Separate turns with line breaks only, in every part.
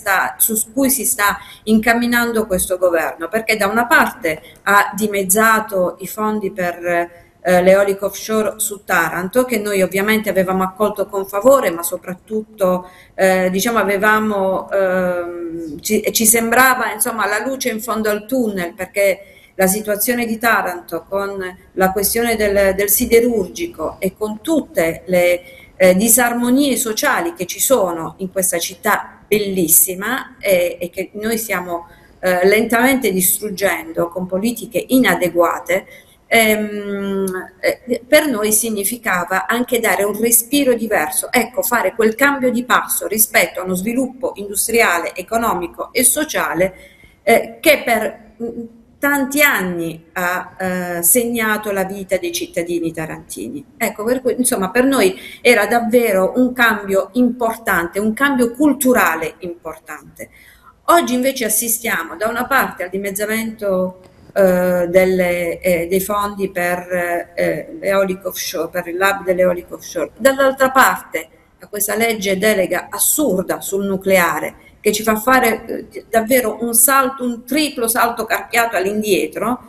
su cui si sta incamminando questo governo, perché da una parte ha dimezzato i fondi per l'eolico offshore su Taranto, che noi ovviamente avevamo accolto con favore, ma soprattutto diciamo ci sembrava insomma la luce in fondo al tunnel, perché la situazione di Taranto con la questione del siderurgico e con tutte le disarmonie sociali che ci sono in questa città bellissima e che noi stiamo lentamente distruggendo con politiche inadeguate, per noi significava anche dare un respiro diverso, ecco, fare quel cambio di passo rispetto a uno sviluppo industriale, economico e sociale che per tanti anni ha segnato la vita dei cittadini tarantini. Ecco, insomma, per noi era davvero un cambio importante, un cambio culturale importante. Oggi invece assistiamo da una parte al dimezzamento dei fondi per l'eolico offshore, per il lab dell'eolico offshore, dall'altra parte a questa legge delega assurda sul nucleare che ci fa fare davvero un triplo salto carpiato all'indietro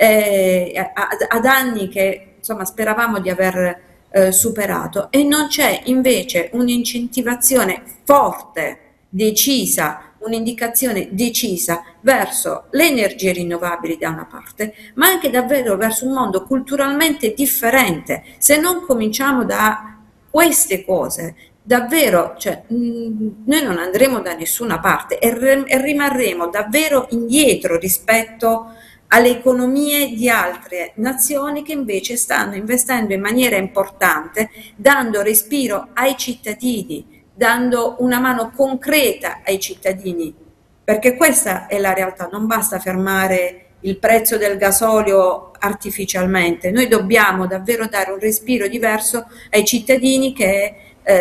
ad anni che insomma speravamo di aver superato, e non c'è invece un'incentivazione forte, decisa, un'indicazione decisa verso le energie rinnovabili da una parte, ma anche davvero verso un mondo culturalmente differente. Se non cominciamo da queste cose, davvero, cioè, noi non andremo da nessuna parte e rimarremo davvero indietro rispetto alle economie di altre nazioni che invece stanno investendo in maniera importante, dando respiro ai cittadini, dando una mano concreta ai cittadini, perché questa è la realtà. Non basta fermare il prezzo del gasolio artificialmente, noi dobbiamo davvero dare un respiro diverso ai cittadini che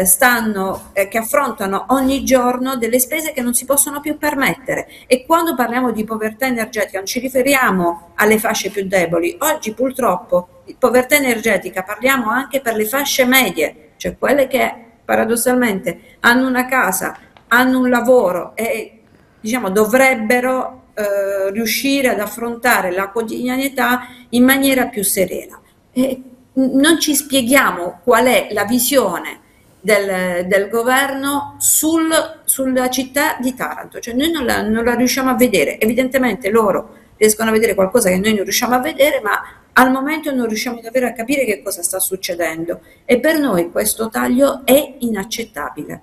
affrontano ogni giorno delle spese che non si possono più permettere. E quando parliamo di povertà energetica non ci riferiamo alle fasce più deboli. Oggi purtroppo di povertà energetica parliamo anche per le fasce medie, cioè quelle che paradossalmente hanno una casa, hanno un lavoro e diciamo dovrebbero riuscire ad affrontare la quotidianità in maniera più serena. E non ci spieghiamo qual è la visione del governo sulla città di Taranto, cioè noi non la riusciamo a vedere. Evidentemente loro riescono a vedere qualcosa che noi non riusciamo a vedere, ma al momento non riusciamo davvero a capire che cosa sta succedendo, e per noi questo taglio è inaccettabile.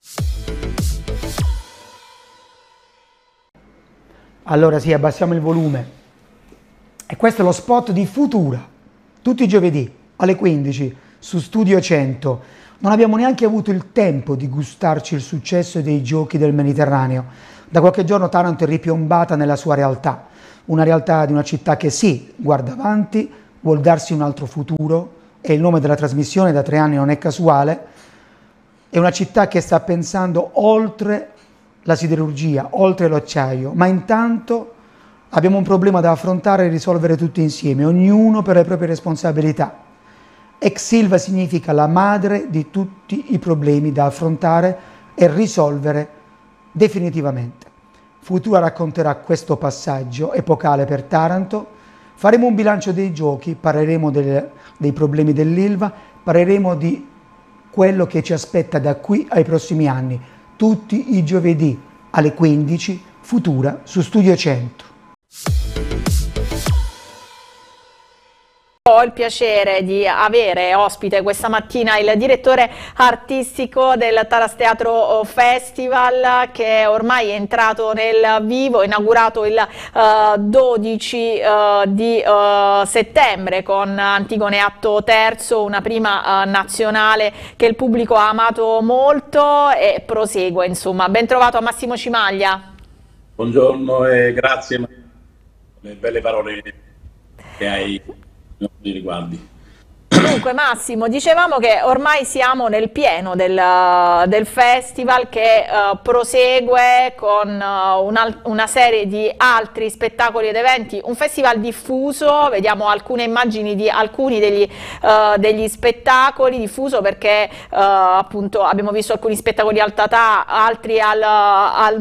Allora sì, abbassiamo il volume. E questo è lo spot di Futura, tutti i giovedì alle 15 su Studio 100. Non abbiamo neanche avuto il tempo di gustarci il successo dei giochi del Mediterraneo. Da qualche giorno Taranto è ripiombata nella sua realtà, una realtà di una città che sì, guarda avanti, vuol darsi un altro futuro, e il nome della trasmissione da 3 anni non è casuale. È una città che sta pensando oltre la siderurgia, oltre l'acciaio, ma intanto abbiamo un problema da affrontare e risolvere tutti insieme, ognuno per le proprie responsabilità. Ex Ilva significa la madre di tutti i problemi da affrontare e risolvere definitivamente. Futura racconterà questo passaggio epocale per Taranto, faremo un bilancio dei giochi, parleremo dei problemi dell'Ilva, parleremo di quello che ci aspetta da qui ai prossimi anni, tutti i giovedì alle 15, Futura su Studio 100.
Ho il piacere di avere ospite questa mattina il direttore artistico del Taras Teatro Festival, che ormai è entrato nel vivo, inaugurato il 12 di settembre con Antigone Atto Terzo, una prima nazionale che il pubblico ha amato molto e prosegue. Insomma, ben trovato a Massimo Cimaglia.
Buongiorno e grazie per le belle parole che hai nei riguardi.
Dunque Massimo, dicevamo che ormai siamo nel pieno del festival che prosegue con una serie di altri spettacoli ed eventi, un festival diffuso. Vediamo alcune immagini di alcuni degli spettacoli, diffuso perché appunto abbiamo visto alcuni spettacoli al Tatà, altri al